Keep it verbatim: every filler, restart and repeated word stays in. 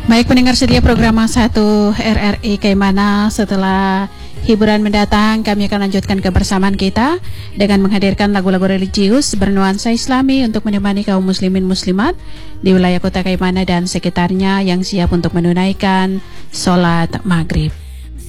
Baik pendengar setia program satu R R I Kaimana, setelah hiburan mendatang kami akan lanjutkan kebersamaan kita dengan menghadirkan lagu-lagu religius bernuansa Islami untuk menemani kaum muslimin muslimat di wilayah kota Kaimana dan sekitarnya yang siap untuk menunaikan sholat maghrib.